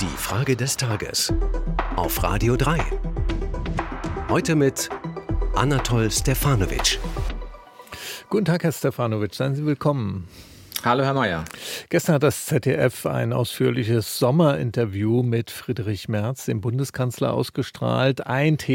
Die Frage des Tages auf Radio 3. Heute mit Anatol Stefanovic. Guten Tag, Herr Stefanovic, seien Sie willkommen. Hallo, Herr Mayer. Gestern hat das ZDF ein ausführliches Sommerinterview mit Friedrich Merz, dem Bundeskanzler, ausgestrahlt. Ein Thema